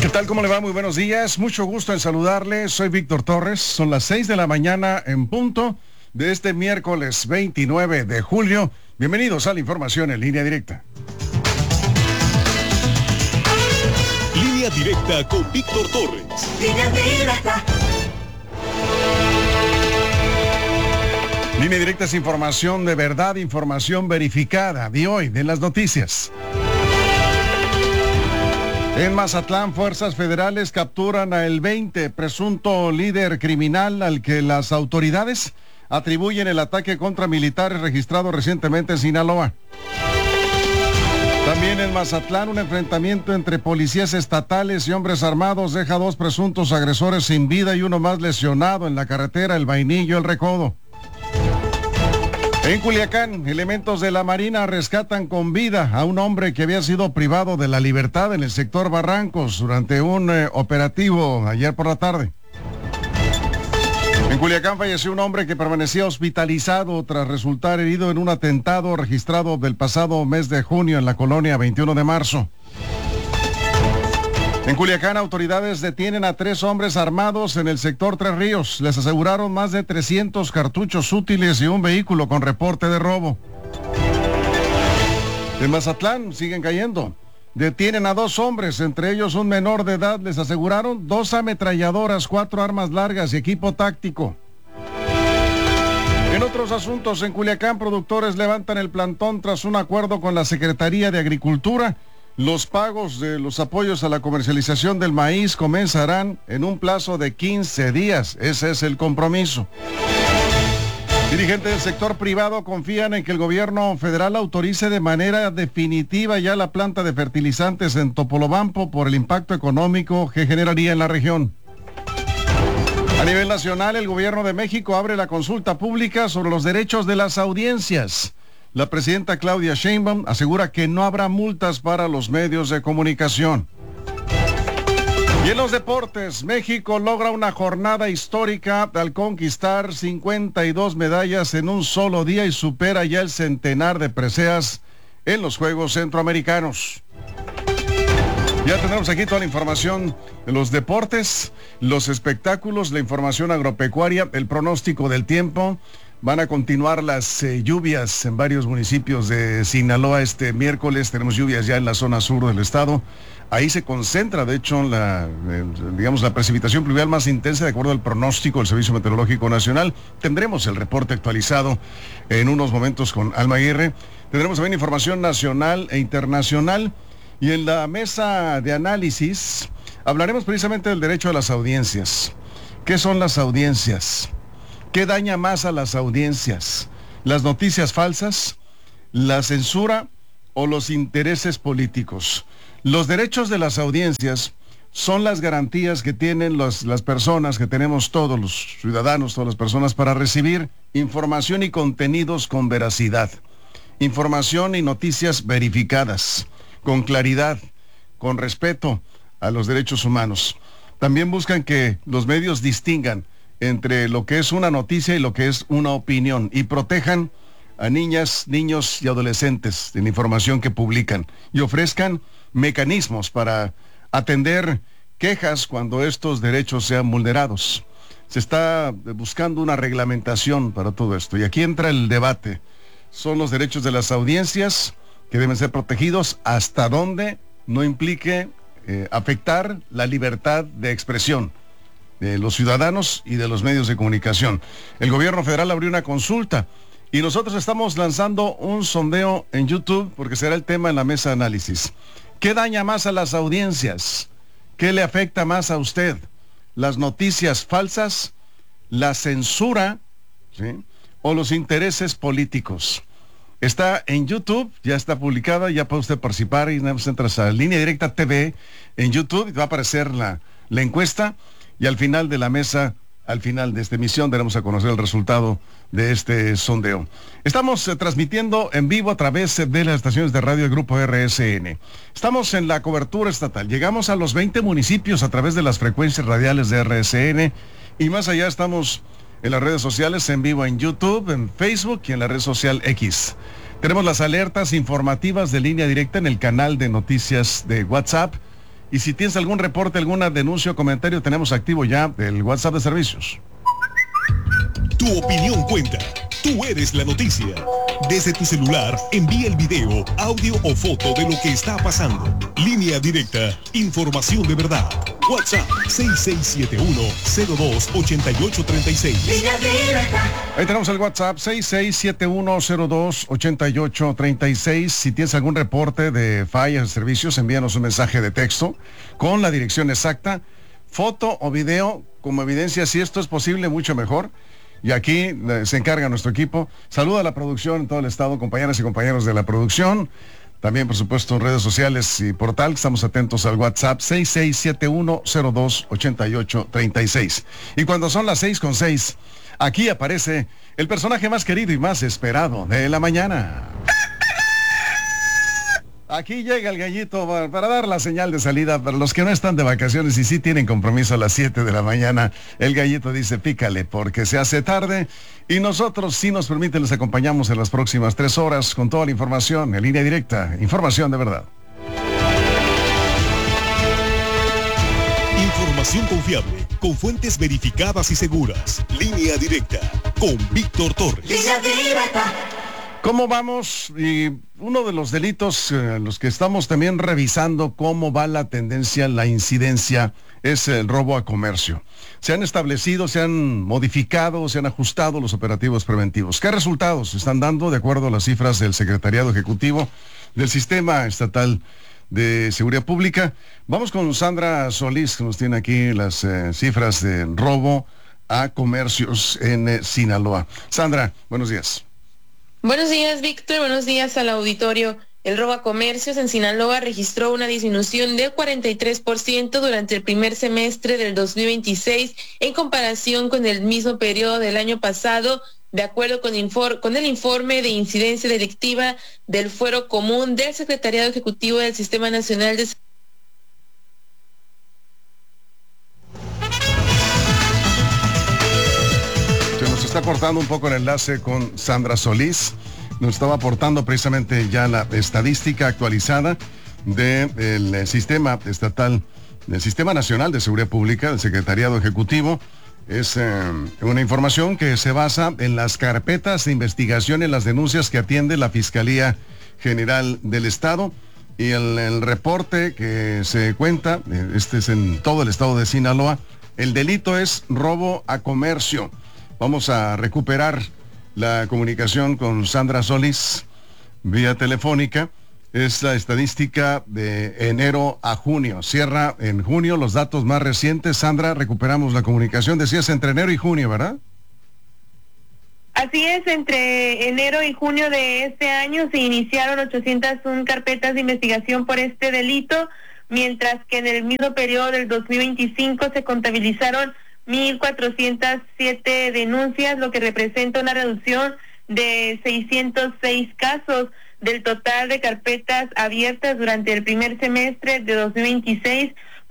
¿Qué tal? ¿Cómo le va? Muy buenos días. Mucho gusto en saludarle. Soy Víctor Torres. Son las 6 de la mañana en punto de este miércoles 29 de julio. Bienvenidos a la información en línea directa. Línea directa con Víctor Torres. Línea directa. Línea directa es información de verdad, información verificada de hoy, de las noticias. En Mazatlán, fuerzas federales capturan a el 20 presunto líder criminal al que las autoridades atribuyen el ataque contra militares registrado recientemente en Sinaloa. También en Mazatlán, un enfrentamiento entre policías estatales y hombres armados deja 2 presuntos agresores sin vida y uno más lesionado en la carretera El Vainillo-El Recodo. En Culiacán, elementos de la Marina rescatan con vida a un hombre que había sido privado de la libertad en el sector Barrancos durante un operativo ayer por la tarde. En Culiacán falleció un hombre que permanecía hospitalizado tras resultar herido en un atentado registrado del pasado mes de junio en la colonia 21 de marzo. En Culiacán, autoridades detienen a 3 hombres armados en el sector Tres Ríos. Les aseguraron más de 300 cartuchos útiles y un vehículo con reporte de robo. En Mazatlán siguen cayendo. Detienen a 2 hombres, entre ellos un menor de edad. Les aseguraron 2 ametralladoras, 4 armas largas y equipo táctico. En otros asuntos, en Culiacán, productores levantan el plantón tras un acuerdo con la Secretaría de Agricultura. Los pagos de los apoyos a la comercialización del maíz comenzarán en un plazo de 15 días. Ese es el compromiso. Dirigentes del sector privado confían en que el gobierno federal autorice de manera definitiva ya la planta de fertilizantes en Topolobampo por el impacto económico que generaría en la región. A nivel nacional, el gobierno de México abre la consulta pública sobre los derechos de las audiencias. La presidenta Claudia Sheinbaum asegura que no habrá multas para los medios de comunicación. Y en los deportes, México logra una jornada histórica al conquistar 52 medallas en un solo día y supera ya el centenar de preseas en los Juegos Centroamericanos. Ya tenemos aquí toda la información de los deportes, los espectáculos, la información agropecuaria, el pronóstico del tiempo. Van a continuar las lluvias en varios municipios de Sinaloa este miércoles. Tenemos lluvias ya en la zona sur del estado. Ahí se concentra, de hecho, la precipitación pluvial más intensa de acuerdo al pronóstico del Servicio Meteorológico Nacional. Tendremos el reporte actualizado en unos momentos con Alma Aguirre. Tendremos también información nacional e internacional. Y en la mesa de análisis hablaremos precisamente del derecho a las audiencias. ¿Qué son las audiencias? ¿Qué daña más a las audiencias? ¿Las noticias falsas, la censura o los intereses políticos? Los derechos de las audiencias son las garantías que tienen las personas, que tenemos todos los ciudadanos, todas las personas, para recibir información y contenidos con veracidad. Información y noticias verificadas, con claridad, con respeto a los derechos humanos. También buscan que los medios distingan entre lo que es una noticia y lo que es una opinión y protejan a niñas, niños y adolescentes de la información que publican y ofrezcan mecanismos para atender quejas cuando estos derechos sean vulnerados. Se está buscando una reglamentación para todo esto y aquí entra el debate. Son los derechos de las audiencias que deben ser protegidos hasta donde no implique afectar la libertad de expresión de los ciudadanos y de los medios de comunicación. El gobierno federal abrió una consulta y nosotros estamos lanzando un sondeo en YouTube porque será el tema en la mesa de análisis. ¿Qué daña más a las audiencias? ¿Qué le afecta más a usted? ¿Las noticias falsas, la censura, ¿sí?, o los intereses políticos? Está en YouTube, ya está publicada, ya puede usted participar y entras a Línea Directa TV en YouTube y va a aparecer la encuesta. Y al final de la mesa, al final de esta emisión, daremos a conocer el resultado de este sondeo. Estamos transmitiendo en vivo a través de las estaciones de radio del Grupo RSN. Estamos en la cobertura estatal. Llegamos a los 20 municipios a través de las frecuencias radiales de RSN. Y más allá estamos en las redes sociales, en vivo en YouTube, en Facebook y en la red social X. Tenemos las alertas informativas de Línea Directa en el canal de noticias de WhatsApp. Y si tienes algún reporte, alguna denuncia o comentario, tenemos activo ya el WhatsApp de servicios. Tu opinión cuenta. Tú eres la noticia. Desde tu celular, envía el video, audio o foto de lo que está pasando. Línea directa. Información de verdad. WhatsApp 6671-028836. Línea directa. Ahí tenemos el WhatsApp 6671028836. Si tienes algún reporte de fallas de servicios, envíanos un mensaje de texto con la dirección exacta, foto o video como evidencia. Si esto es posible, mucho mejor. Y aquí se encarga nuestro equipo. Saluda a la producción en todo el estado, compañeras y compañeros de la producción. También, por supuesto, en redes sociales y portal. Estamos atentos al WhatsApp 6671028836. Y cuando son las 6:06, aquí aparece el personaje más querido y más esperado de la mañana. Aquí llega el gallito para dar la señal de salida para los que no están de vacaciones y sí tienen compromiso a las 7 de la mañana. El gallito dice, pícale porque se hace tarde y nosotros, si nos permite, les acompañamos en las próximas 3 horas con toda la información en línea directa. Información de verdad. Información confiable, con fuentes verificadas y seguras. Línea directa, con Víctor Torres. Línea directa. ¿Cómo vamos? Y uno de los delitos los que estamos también revisando cómo va la tendencia, la incidencia, es el robo a comercio. Se han establecido, se han modificado, se han ajustado los operativos preventivos. ¿Qué resultados se están dando de acuerdo a las cifras del Secretariado Ejecutivo del Sistema Estatal de Seguridad Pública? Vamos con Sandra Solís, que nos tiene aquí las cifras de robo a comercios en Sinaloa. Sandra, buenos días. Buenos días, Víctor. Buenos días al auditorio. El robo a comercios en Sinaloa registró una disminución del 43% durante el primer semestre del 2026 en comparación con el mismo periodo del año pasado, de acuerdo con el informe de incidencia delictiva del Fuero Común del Secretariado Ejecutivo del Sistema Nacional de... Nos está cortando un poco el enlace con Sandra Solís. Nos estaba aportando precisamente ya la estadística actualizada del sistema estatal, del Sistema Nacional de Seguridad Pública, del Secretariado Ejecutivo. Es una información que se basa en las carpetas de investigación y las denuncias que atiende la Fiscalía General del Estado. Y el reporte que se cuenta, este es en todo el estado de Sinaloa, el delito es robo a comercio. Vamos a recuperar la comunicación con Sandra Solís vía telefónica. Es la estadística de enero a junio. Cierra en junio los datos más recientes. Sandra, recuperamos la comunicación. Decías entre enero y junio, ¿verdad? Así es, entre enero y junio de este año se iniciaron 801 carpetas de investigación por este delito, mientras que en el mismo periodo del 2025 se contabilizaron 1,407 denuncias, lo que representa una reducción de 606 casos. Del total de carpetas abiertas durante el primer semestre de 2026,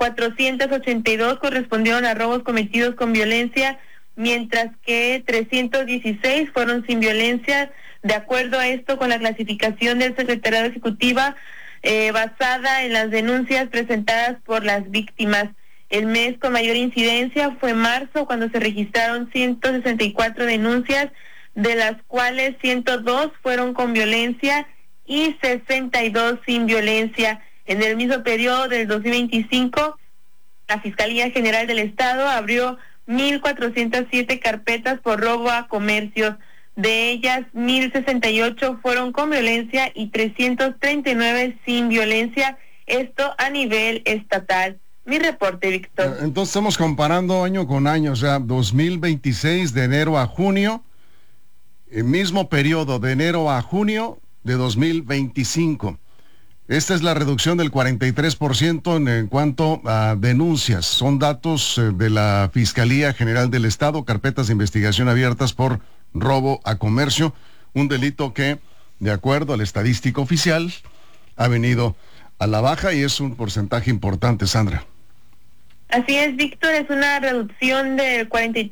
482 correspondieron a robos cometidos con violencia, mientras que 316 fueron sin violencia, de acuerdo a esto con la clasificación del Secretariado Ejecutiva basada en las denuncias presentadas por las víctimas. El mes con mayor incidencia fue marzo, cuando se registraron 164 denuncias, de las cuales 102 fueron con violencia y 62 sin violencia. En el mismo periodo del 2025, la Fiscalía General del Estado abrió 1,407 carpetas por robo a comercios. De ellas, 1,068 fueron con violencia y 339 sin violencia, esto a nivel estatal. Mi reporte, Víctor. Entonces estamos comparando año con año, o sea, 2026 de enero a junio, el mismo periodo de enero a junio de 2025. Esta es la reducción del 43% en cuanto a denuncias. Son datos de la Fiscalía General del Estado, carpetas de investigación abiertas por robo a comercio, un delito que, de acuerdo al estadístico oficial, ha venido a la baja y es un porcentaje importante, Sandra. Así es, Víctor, es una reducción del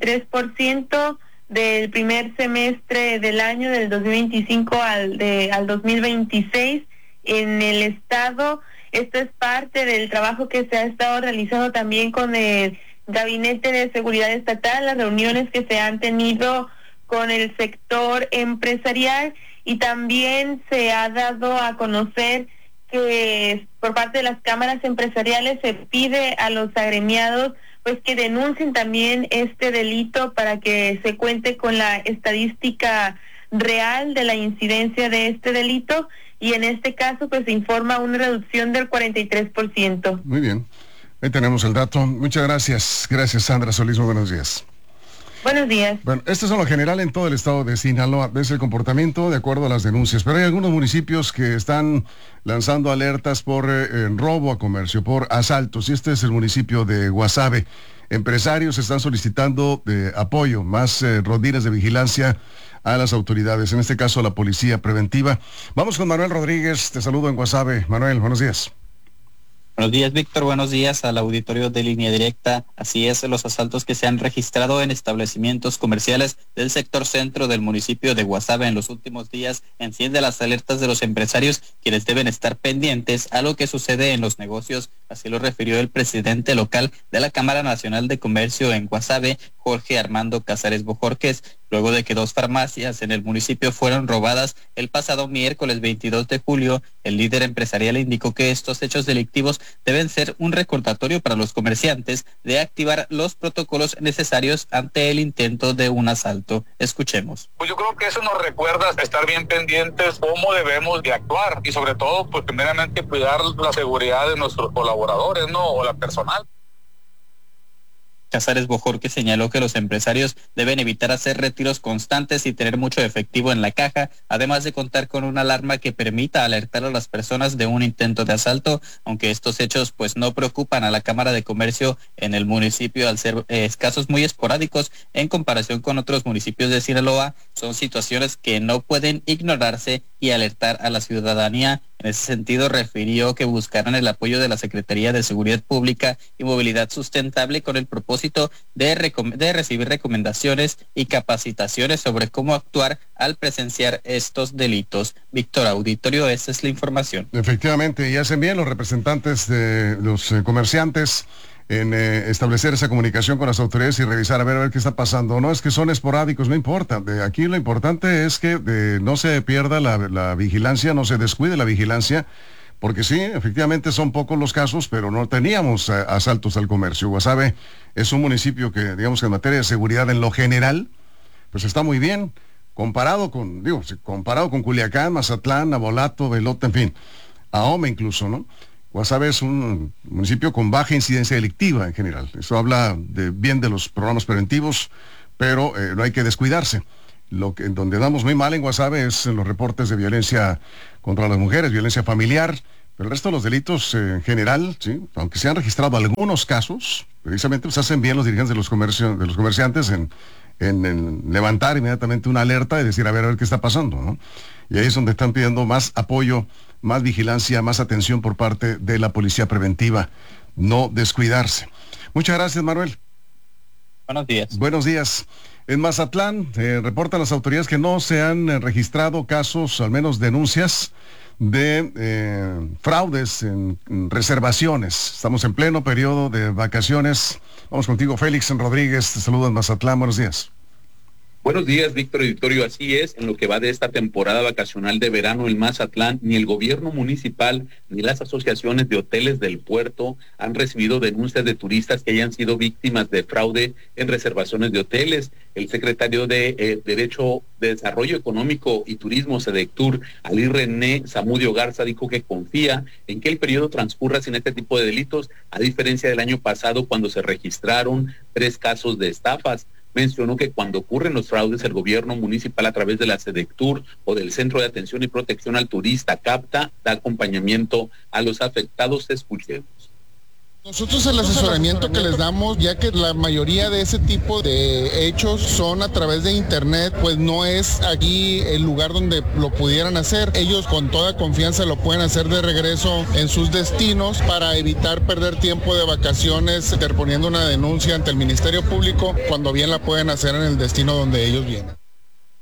43% del primer semestre del año del 2025 al 2026 en el estado. Esto es parte del trabajo que se ha estado realizando también con el Gabinete de Seguridad Estatal, las reuniones que se han tenido con el sector empresarial, y también se ha dado a conocer que por parte de las cámaras empresariales se pide a los agremiados pues que denuncien también este delito para que se cuente con la estadística real de la incidencia de este delito, y en este caso pues se informa una reducción del 43%. Muy bien, ahí tenemos el dato. Muchas gracias. Gracias, Sandra Solís. Muy buenos días. Buenos días. Bueno, esto es en lo general en todo el estado de Sinaloa. Es el comportamiento de acuerdo a las denuncias, pero hay algunos municipios que están lanzando alertas por robo a comercio, por asaltos, y este es el municipio de Guasave. Empresarios están solicitando apoyo, más rondines de vigilancia a las autoridades, en este caso a la policía preventiva. Vamos con Manuel Rodríguez, te saludo en Guasave. Manuel, buenos días. Buenos días, Víctor. Buenos días al auditorio de Línea Directa. Así es, los asaltos que se han registrado en establecimientos comerciales del sector centro del municipio de Guasave en los últimos días enciende las alertas de los empresarios, quienes deben estar pendientes a lo que sucede en los negocios. Así lo refirió el presidente local de la Cámara Nacional de Comercio en Guasave, Jorge Armando Casares Bojorquez, luego de que 2 farmacias en el municipio fueron robadas el pasado miércoles 22 de julio. El líder empresarial indicó que estos hechos delictivos deben ser un recordatorio para los comerciantes de activar los protocolos necesarios ante el intento de un asalto. Escuchemos. Pues yo creo que eso nos recuerda estar bien pendientes cómo debemos de actuar, y sobre todo, pues primeramente cuidar la seguridad de nuestros colaboradores, ¿no? O la personal. Casares Bojorquez señaló que los empresarios deben evitar hacer retiros constantes y tener mucho efectivo en la caja, además de contar con una alarma que permita alertar a las personas de un intento de asalto, aunque estos hechos pues no preocupan a la Cámara de Comercio en el municipio al ser casos muy esporádicos en comparación con otros municipios de Sinaloa. Son situaciones que no pueden ignorarse y alertar a la ciudadanía. En ese sentido, refirió que buscarán el apoyo de la Secretaría de Seguridad Pública y Movilidad Sustentable con el propósito de recibir recomendaciones y capacitaciones sobre cómo actuar al presenciar estos delitos. Víctor, auditorio, esa es la información. Efectivamente, y hacen bien los representantes de los comerciantes en establecer esa comunicación con las autoridades y revisar a ver qué está pasando. No es que son esporádicos, no importa. Aquí lo importante es que no se pierda la vigilancia, no se descuide la vigilancia, porque sí, efectivamente son pocos los casos, pero no teníamos asaltos al comercio. Guasave es un municipio que, digamos que en materia de seguridad en lo general, pues está muy bien, comparado con Culiacán, Mazatlán, Navolato, Velota, en fin, Ahome incluso, ¿no? Guasave es un municipio con baja incidencia delictiva en general. Eso habla bien de los programas preventivos, pero no hay que descuidarse. En donde damos muy mal en Guasave es en los reportes de violencia contra las mujeres, violencia familiar, pero el resto de los delitos en general, ¿sí? Aunque se han registrado algunos casos, precisamente pues hacen bien los dirigentes de los comerciantes en levantar inmediatamente una alerta y decir a ver qué está pasando, ¿no? Y ahí es donde están pidiendo más apoyo, más vigilancia, más atención por parte de la policía preventiva, no descuidarse. Muchas gracias, Manuel. Buenos días. Buenos días. En Mazatlán reportan las autoridades que no se han registrado casos, al menos denuncias, de fraudes en reservaciones. Estamos en pleno periodo de vacaciones. Vamos contigo, Félix Rodríguez. Te saludo en Mazatlán. Buenos días. Buenos días, Víctor Auditorio. Así es, en lo que va de esta temporada vacacional de verano en Mazatlán, ni el gobierno municipal ni las asociaciones de hoteles del puerto han recibido denuncias de turistas que hayan sido víctimas de fraude en reservaciones de hoteles. El secretario de Derecho de Desarrollo Económico y Turismo, SEDECTUR, Ali René Zamudio Garza, dijo que confía en que el periodo transcurra sin este tipo de delitos, a diferencia del año pasado cuando se registraron 3 casos de estafas. Mencionó que cuando ocurren los fraudes, el gobierno municipal a través de la SEDECTUR o del Centro de Atención y Protección al Turista, CAPTA, da acompañamiento a los afectados. Escuchemos. Nosotros el asesoramiento que les damos, ya que la mayoría de ese tipo de hechos son a través de internet, pues no es aquí el lugar donde lo pudieran hacer. Ellos con toda confianza lo pueden hacer de regreso en sus destinos para evitar perder tiempo de vacaciones interponiendo una denuncia ante el Ministerio Público, cuando bien la pueden hacer en el destino donde ellos vienen.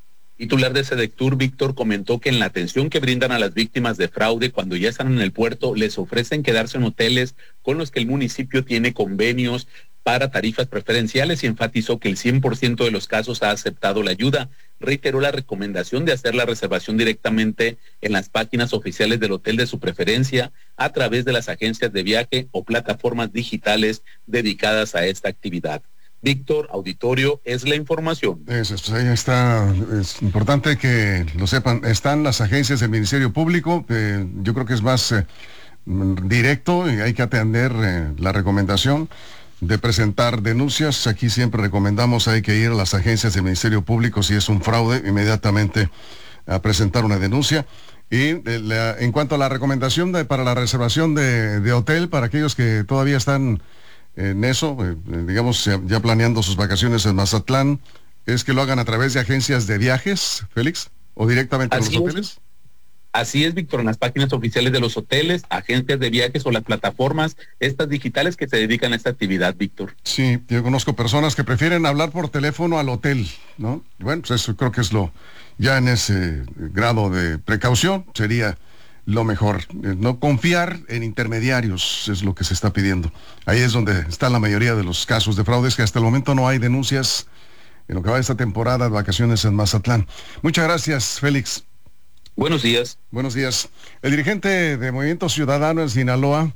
Titular de Sedectur, Víctor, comentó que en la atención que brindan a las víctimas de fraude cuando ya están en el puerto, les ofrecen quedarse en hoteles con los que el municipio tiene convenios para tarifas preferenciales y enfatizó que el 100% de los casos ha aceptado la ayuda. Reiteró la recomendación de hacer la reservación directamente en las páginas oficiales del hotel de su preferencia a través de las agencias de viaje o plataformas digitales dedicadas a esta actividad. Víctor, auditorio, es la información. Eso, pues ahí está, es importante que lo sepan, están las agencias del Ministerio Público, yo creo que es más directo y hay que atender la recomendación de presentar denuncias. Aquí siempre recomendamos, hay que ir a las agencias del Ministerio Público si es un fraude, inmediatamente a presentar una denuncia. Y en cuanto a la recomendación para la reservación de hotel, para aquellos que todavía están en eso, digamos, ya planeando sus vacaciones en Mazatlán, es que lo hagan a través de agencias de viajes, Félix, o directamente a los hoteles. Así es, Víctor, en las páginas oficiales de los hoteles, agencias de viajes o las plataformas, estas digitales que se dedican a esta actividad, Víctor. Sí, yo conozco personas que prefieren hablar por teléfono al hotel, ¿no? Bueno, pues eso creo que es ya en ese grado de precaución sería lo mejor. No confiar en intermediarios es lo que se está pidiendo. Ahí es donde está la mayoría de los casos de fraudes, que hasta el momento no hay denuncias en lo que va de esta temporada de vacaciones en Mazatlán. Muchas gracias, Félix. Buenos días. Buenos días. El dirigente de Movimiento Ciudadano en Sinaloa,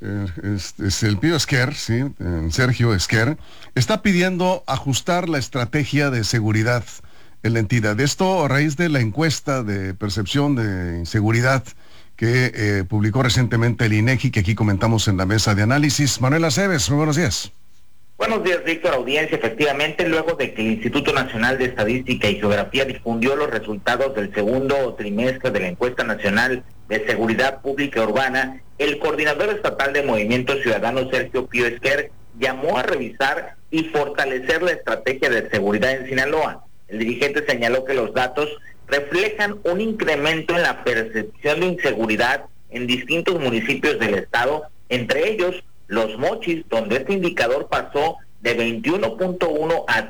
es el Pío Esquer, ¿sí? Sergio Esquer, está pidiendo ajustar la estrategia de seguridad en la entidad. Esto a raíz de la encuesta de percepción de inseguridad que publicó recientemente el INEGI, que aquí comentamos en la mesa de análisis. Manuel Aceves, muy buenos días. Buenos días, Víctor, audiencia. Efectivamente, luego de que el Instituto Nacional de Estadística y Geografía difundió los resultados del segundo trimestre de la encuesta nacional de seguridad pública urbana, el coordinador estatal de Movimiento Ciudadano, Sergio Pío Esquer, llamó a revisar y fortalecer la estrategia de seguridad en Sinaloa. El dirigente señaló que los datos reflejan un incremento en la percepción de inseguridad en distintos municipios del estado, entre ellos Los Mochis, donde este indicador pasó de 21.1 a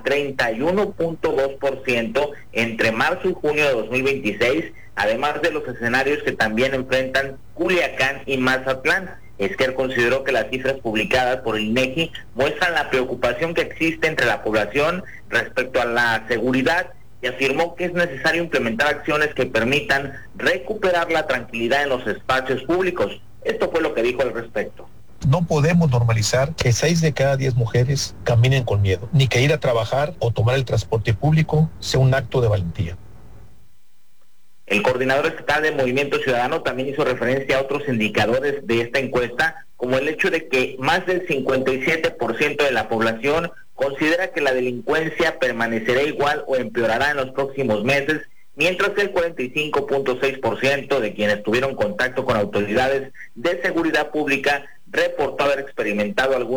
31.2% entre marzo y junio de 2026, además de los escenarios que también enfrentan Culiacán y Mazatlán. Esquer consideró que las cifras publicadas por el INEGI muestran la preocupación que existe entre la población respecto a la seguridad y afirmó que es necesario implementar acciones que permitan recuperar la tranquilidad en los espacios públicos. Esto fue lo que dijo al respecto. No podemos normalizar que 6 de cada 10 mujeres caminen con miedo, ni que ir a trabajar o tomar el transporte público sea un acto de valentía. El coordinador estatal de Movimiento Ciudadano también hizo referencia a otros indicadores de esta encuesta, como el hecho de que más del 57% de la población considera que la delincuencia permanecerá igual o empeorará en los próximos meses, mientras que el 45.6% de quienes tuvieron contacto con autoridades de seguridad pública reportó haber experimentado algún